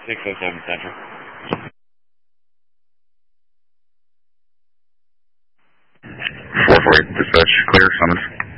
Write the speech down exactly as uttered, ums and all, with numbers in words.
six oh seven Central. four four eight, dispatch, clear, summons.